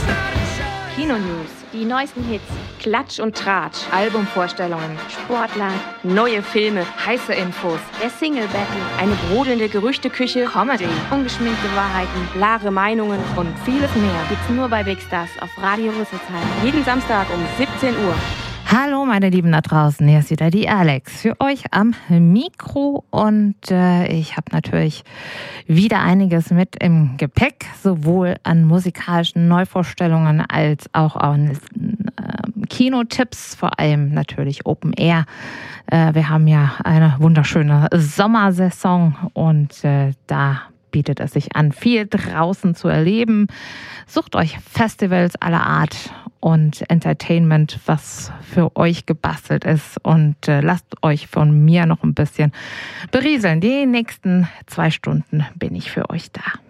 Kino-News, die neuesten Hits, Klatsch und Tratsch, Albumvorstellungen, Sportler, neue Filme, heiße Infos, der Single-Battle, eine brodelnde Gerüchteküche, Comedy, ungeschminkte Wahrheiten, klare Meinungen und vieles mehr gibt's nur bei Big Stars auf Radio Rüsselsheim. Jeden Samstag um 17 Uhr. Hallo meine Lieben da draußen, hier ist wieder die Alex für euch am Mikro und ich habe natürlich wieder einiges mit im Gepäck, sowohl an musikalischen Neuvorstellungen als auch an Kinotipps, vor allem natürlich Open Air. Wir haben ja eine wunderschöne Sommersaison und da bietet es sich an, viel draußen zu erleben. Sucht euch Festivals aller Art und Entertainment, was für euch gebastelt ist und lasst euch von mir noch ein bisschen berieseln. Die nächsten 2 Stunden bin ich für euch da.